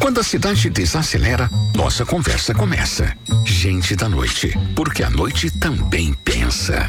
Quando a cidade desacelera, nossa conversa começa. Gente da noite, porque a noite também pensa.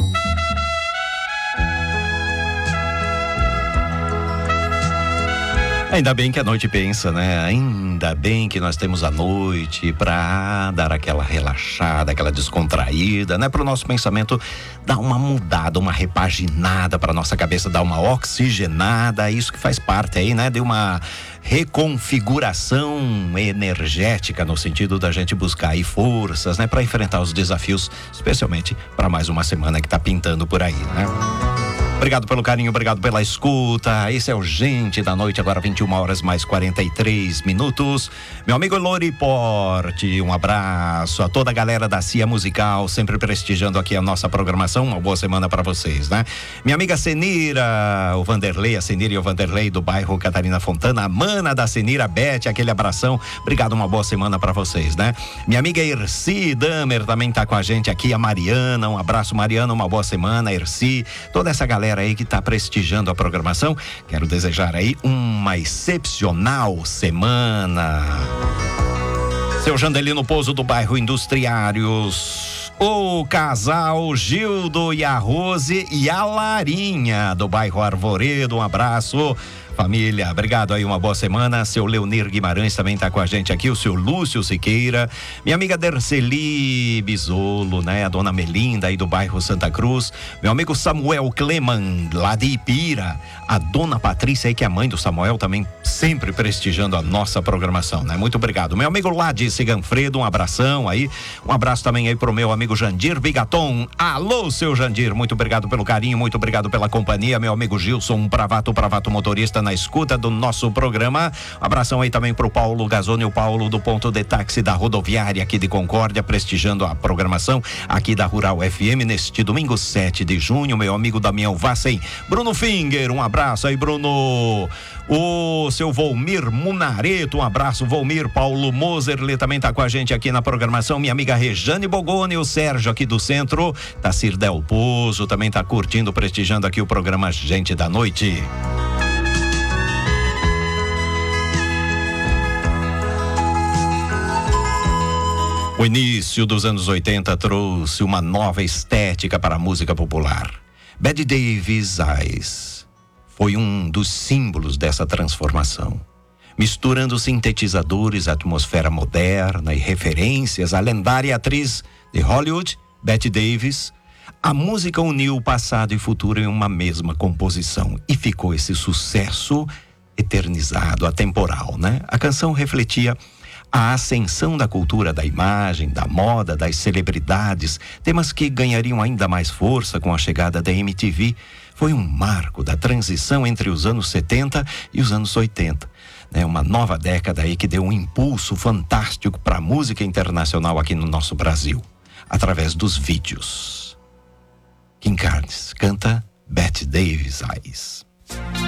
Ainda bem que a noite pensa, né? Ainda bem que nós temos a noite para dar aquela relaxada, aquela descontraída, né? Para o nosso pensamento dar uma mudada, uma repaginada, para nossa cabeça dar uma oxigenada. Isso que faz parte aí, né? De uma reconfiguração energética, no sentido da gente buscar aí forças, né? Para enfrentar os desafios, especialmente para mais uma semana que tá pintando por aí, né? Obrigado pelo carinho, obrigado pela escuta. Esse é o Gente da Noite, agora 21h mais 43 minutos. Meu amigo Loriporte, um abraço a toda a galera da CIA Musical, sempre prestigiando aqui a nossa programação. Uma boa semana para vocês, né? Minha amiga Senira, o Vanderlei, a Senira e o Vanderlei do bairro Catarina Fontana, a mana da Senira, Beth, aquele abração. Obrigado, uma boa semana para vocês, né? Minha amiga Erci Damer também tá com a gente aqui, a Mariana, um abraço Mariana, uma boa semana, Erci, toda essa galera aí que está prestigiando a programação. Quero desejar aí uma excepcional semana. Seu Jandelino Pouso do bairro Industriários, o casal Gildo e a Rose e a Larinha do bairro Arvoredo, um abraço. Família, obrigado aí, uma boa semana. Seu Leonir Guimarães também tá com a gente aqui, o seu Lúcio Siqueira, minha amiga Derceli Bisolo, né? A dona Melinda aí do bairro Santa Cruz, meu amigo Samuel Cleman, lá de Ipira, a dona Patrícia aí, que é a mãe do Samuel, também sempre prestigiando a nossa programação, né? Muito obrigado. Meu amigo lá de Ciganfredo, um abração aí, um abraço também aí pro meu amigo Jandir Bigaton. Alô, seu Jandir, muito obrigado pelo carinho, muito obrigado pela companhia. Meu amigo Gilson, um Pravato motorista na escuta do nosso programa. Um abração aí também pro Paulo Gazoni, o Paulo do ponto de táxi da rodoviária aqui de Concórdia, prestigiando a programação aqui da Rural FM neste domingo 7 de junho. Meu amigo Damião Vassen, Bruno Finger, um abraço aí, Bruno. O seu Volmir Munareto, um abraço, Volmir. Paulo Moserle também tá com a gente aqui na programação. Minha amiga Rejane Bogoni, o Sérgio aqui do centro, Tacir Del Pozo também tá curtindo, prestigiando aqui o programa Gente da Noite. O início dos anos 80 trouxe uma nova estética para a música popular. Bette Davis Eyes foi um dos símbolos dessa transformação. Misturando sintetizadores, atmosfera moderna e referências à lendária atriz de Hollywood, Bette Davis, a música uniu o passado e futuro em uma mesma composição e ficou esse sucesso eternizado, atemporal, né? A canção refletia a ascensão da cultura da imagem, da moda, das celebridades, temas que ganhariam ainda mais força com a chegada da MTV. Foi um marco da transição entre os anos 70 e os anos 80. Uma nova década aí que deu um impulso fantástico para a música internacional aqui no nosso Brasil, através dos vídeos. Kim Carnes canta Bette Davis Eyes.